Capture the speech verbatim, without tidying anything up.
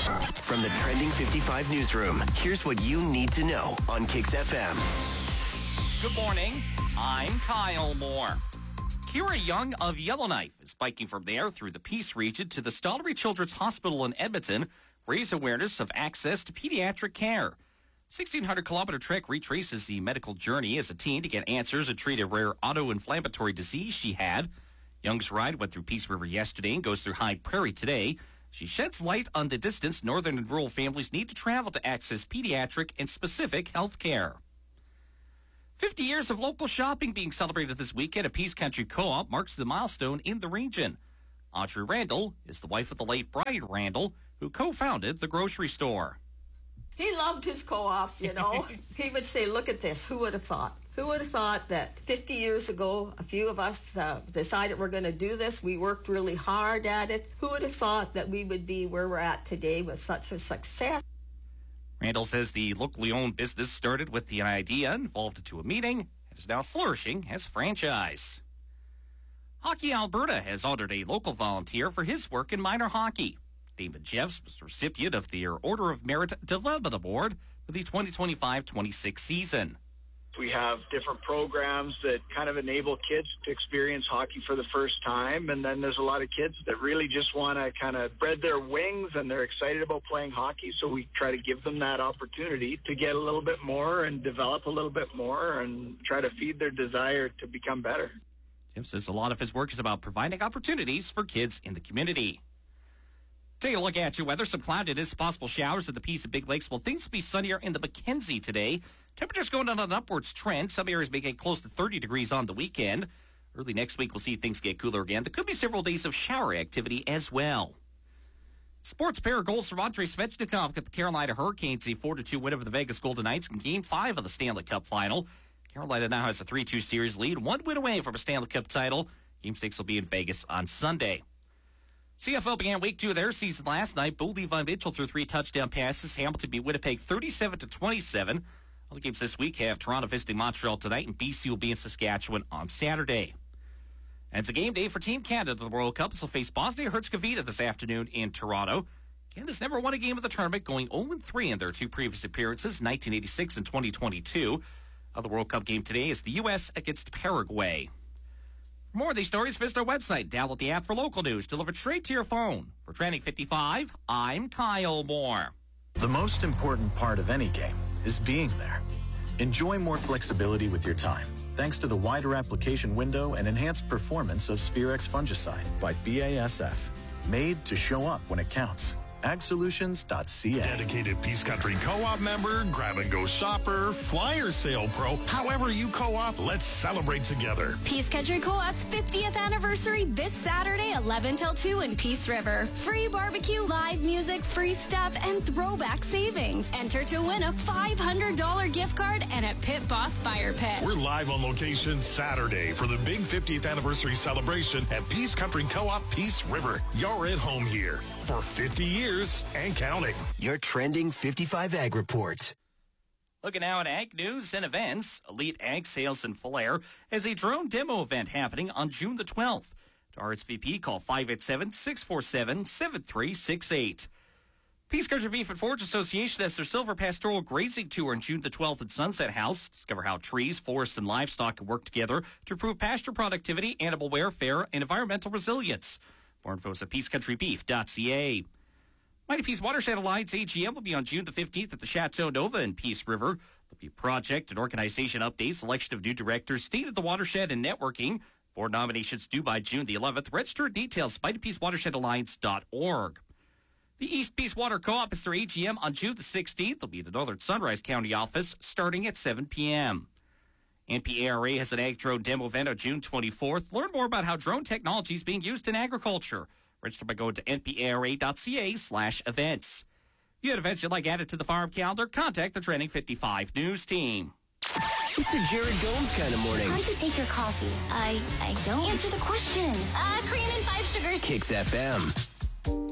From the Trending fifty-five newsroom, here's what you need to know on Kix F M. Good morning. I'm Kyle Moore. Kira Young of Yellowknife is biking from there through the Peace region to the Stollery Children's Hospital in Edmonton, raise awareness of access to pediatric care. sixteen hundred kilometer trek retraces the medical journey as a teen to get answers and treat a rare autoinflammatory disease she had. Young's ride went through Peace River yesterday and goes through High Prairie today. She sheds light on the distance northern and rural families need to travel to access pediatric and specific health care. fifty years of local shopping being celebrated this weekend at Peace Country Co-op marks the milestone in the region. Audrey Randall is the wife of the late Brian Randall, who co-founded the grocery store. He loved his co-op, you know. He would say, look at this, who would have thought? Who would have thought that fifty years ago, a few of us uh, decided we're going to do this. We worked really hard at it. Who would have thought that we would be where we're at today with such a success? Randall says the locally owned business started with the idea, evolved into a meeting, and is now flourishing as a franchise. Hockey Alberta has honored a local volunteer for his work in minor hockey. David Jeffs was the recipient of the Order of Merit Development Award for the twenty twenty-five twenty-six season. We have different programs that kind of enable kids to experience hockey for the first time. And then there's a lot of kids that really just want to kind of spread their wings and they're excited about playing hockey. So we try to give them that opportunity to get a little bit more and develop a little bit more and try to feed their desire to become better. Jeff says a lot of his work is about providing opportunities for kids in the community. Take a look at your weather. Some cloudiness, possible showers at the Peace and Big Lakes. Well, things will be sunnier in the Mackenzie today. Temperatures going on an upwards trend. Some areas may get close to thirty degrees on the weekend. Early next week, we'll see things get cooler again. There could be several days of shower activity as well. Sports pair of goals from Andrei Svechnikov got the Carolina Hurricanes a four to two win over the Vegas Golden Knights in Game five of the Stanley Cup Final. Carolina now has a three two series lead, one win away from a Stanley Cup title. Game six will be in Vegas on Sunday. C F L began week two of their season last night. Bo Levi Mitchell threw three touchdown passes. Hamilton beat Winnipeg thirty-seven to twenty-seven. Other games this week have Toronto visiting Montreal tonight, and B C will be in Saskatchewan on Saturday. And it's a game day for Team Canada at the World Cup. They'll face Bosnia-Herzegovina this afternoon in Toronto. Canada's never won a game of the tournament, going oh and three in their two previous appearances, nineteen eighty-six and twenty twenty-two. Other World Cup game today is the U S against Paraguay. For more of these stories, visit our website. Download the app for local news delivered straight to your phone. For Trending fifty-five, I'm Kyle Moore. The most important part of any game is being there. Enjoy more flexibility with your time, thanks to the wider application window and enhanced performance of Spherex fungicide by B A S F. Made to show up when it counts. ag solutions dot c a. Dedicated Peace Country Co-op member, grab-and-go shopper, flyer sale pro. However you co-op, let's celebrate together. Peace Country Co-op's fiftieth anniversary this Saturday, eleven till two in Peace River. Free barbecue, live music, free stuff, and throwback savings. Enter to win a five hundred dollars gift card and a Pit Boss Fire Pit. We're live on location Saturday for the big fiftieth anniversary celebration at Peace Country Co-op Peace River. You're at home here for fifty years and counting. Your Trending fifty-five Ag Report. Looking now at ag news and events. Elite Ag Sales in Falher has a drone demo event happening on June the twelfth. To R S V P, call five eight seven, six four seven, seven three six eight. Peace Country Beef and Forage Association has their Silver Pastoral Grazing Tour on June the twelfth at Sunset House. Discover how trees, forests, and livestock can work together to improve pasture productivity, animal welfare, and environmental resilience. More info is at peace country beef dot c a. Mighty Peace Watershed Alliance A G M will be on June the fifteenth at the Chateau Nova in Peace River. There'll be project and organization updates, selection of new directors, state of the watershed, and networking. Board nominations due by June the eleventh. Register details, mighty peace watershed alliance dot org. The East Peace Water Co-op is their A G M on June the sixteenth. They'll be at the Northern Sunrise County office starting at seven p.m. N P A R A has an ag drone demo event on June twenty-fourth. Learn more about how drone technology is being used in agriculture. Register by going to N P A R A dot c a slash events. If you had events you'd like added to the farm calendar, contact the Trending fifty-five News team. It's a Jared Gomes kind of morning. I could take your coffee. I I don't. Answer the question. Uh, cream and five sugars. Kix F M.